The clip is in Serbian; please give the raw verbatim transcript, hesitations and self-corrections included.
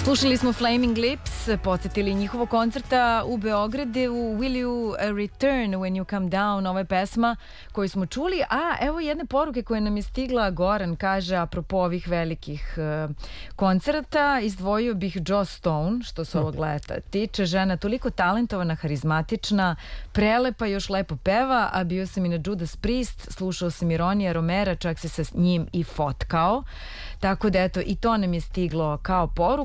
Slušali smo Flaming Lips, podsjetili njihovo koncerta u Beogradu u Will You Return When You Come Down, ova je pesma koju smo čuli. A evo jedne poruke koje nam je stigla. Goran kaže, apropo ovih velikih uh, koncerta, izdvojio bih Joss Stone, što se ovog leta tiče. Žena toliko talentovana, harizmatična, prelepa, još lepo peva, a bio sam i na Judas Priest, slušao sam i Ronija Romera, čak se sa njim i fotkao. Tako da eto, i to nam je stiglo kao poruka.